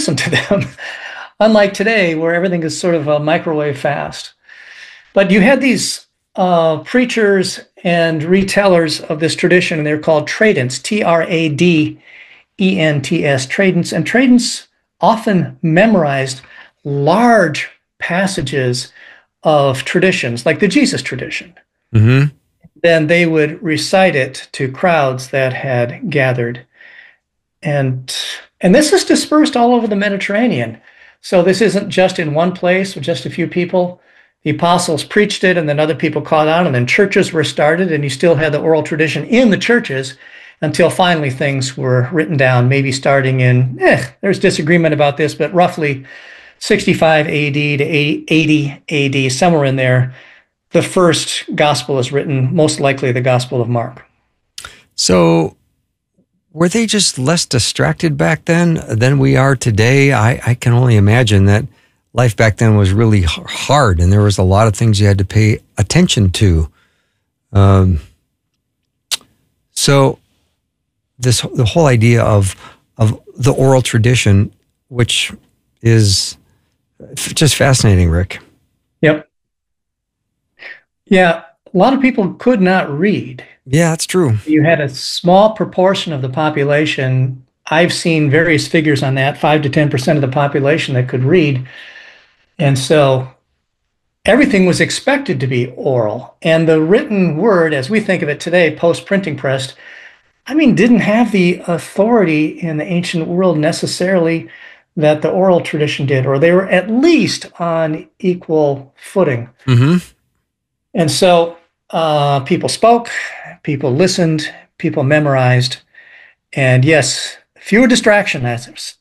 listen to them, unlike today where everything is sort of microwave fast. But you had these preachers and retellers of this tradition, and they're called tradents, Tradents, tradents. And tradents often memorized large passages of traditions, like the Jesus tradition. Mm-hmm. Then they would recite it to crowds that had gathered. And this is dispersed all over the Mediterranean. So this isn't just in one place with just a few people. The apostles preached it, and then other people caught on, and then churches were started, and you still had the oral tradition in the churches until finally things were written down, maybe starting in, there's disagreement about this, but roughly 65 AD to 80 AD, somewhere in there, the first gospel is written, most likely the Gospel of Mark. So were they just less distracted back then than we are today? I can only imagine that life back then was really hard, and there was a lot of things you had to pay attention to. So the whole idea of the oral tradition, which is just fascinating, Rick. Yep. Yeah, a lot of people could not read. Yeah, that's true. You had a small proportion of the population. I've seen various figures on that, 5 to 10% of the population that could read. And so everything was expected to be oral. And the written word, as we think of it today, post-printing press, didn't have the authority in the ancient world necessarily that the oral tradition did, or they were at least on equal footing. Mm-hmm. And so people spoke, people listened, people memorized, and yes, fewer distractions,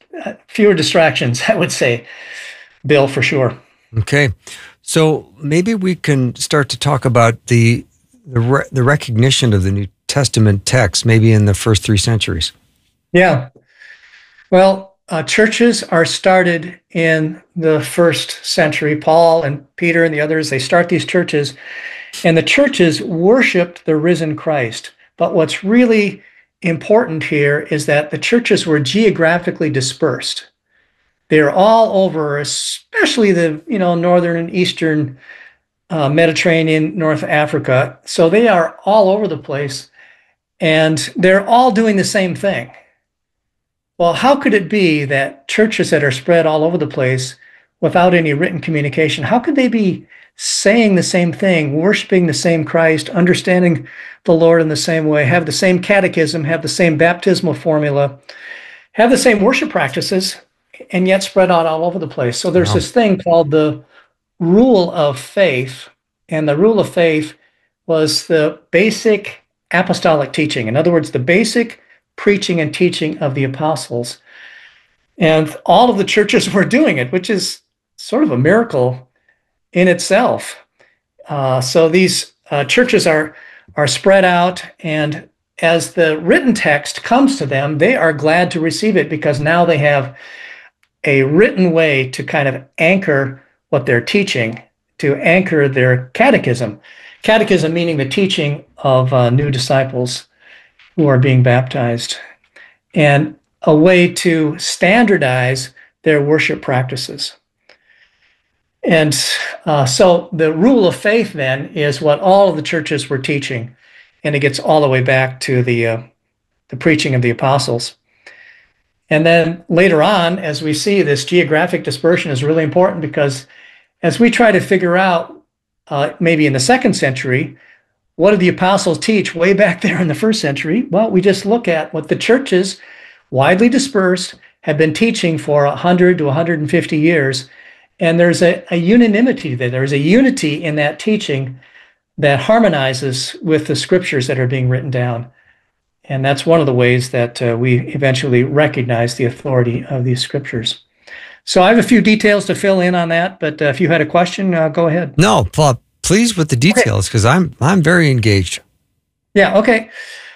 I would say, Bill, for sure. Okay. So maybe we can start to talk about the recognition of the New Testament text, maybe in the first 3 centuries. Yeah. Well, churches are started in the first century. Paul and Peter and the others, they start these churches, and the churches worshiped the risen Christ. But what's really important here is that the churches were geographically dispersed. They're all over, especially the northern and eastern Mediterranean, North Africa. So they are all over the place, and they're all doing the same thing. Well, how could it be that churches that are spread all over the place without any written communication, how could they be saying the same thing, worshiping the same Christ, understanding the Lord in the same way, have the same catechism, have the same baptismal formula, have the same worship practices, and yet spread out all over the place? So there's this thing called the rule of faith, and the rule of faith was the basic apostolic teaching. In other words, the basic preaching and teaching of the apostles. And all of the churches were doing it, which is sort of a miracle in itself. So these churches are spread out, and as the written text comes to them, they are glad to receive it because now they have a written way to kind of anchor what they're teaching, to anchor their catechism. Catechism meaning the teaching of new disciples who are being baptized, and a way to standardize their worship practices. And so the rule of faith then is what all of the churches were teaching, and it gets all the way back to the preaching of the apostles. And then later on, as we see, this geographic dispersion is really important because as we try to figure out, maybe in the 2nd century, what did the apostles teach way back there in the 1st century? Well, we just look at what the churches, widely dispersed, have been teaching for 100 to 150 years. And there's a unanimity there. There's a unity in that teaching that harmonizes with the scriptures that are being written down. And that's one of the ways that we eventually recognize the authority of these scriptures. So I have a few details to fill in on that, but if you had a question, go ahead. No, please with the details, because I'm very engaged. Yeah, okay.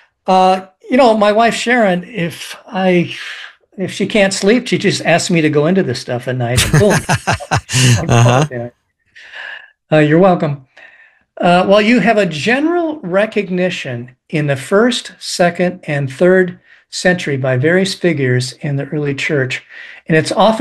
My wife Sharon, if she can't sleep, she just asks me to go into this stuff at night. And boom. You're welcome. Well, you have a general recognition in the 1st, 2nd, and 3rd century by various figures in the early church, and it's often